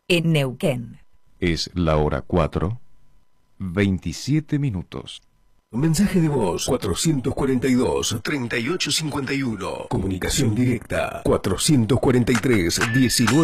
en Neuquén. Es la hora 4, 27 minutos. Mensaje de voz 442-3851. Comunicación directa 443-19.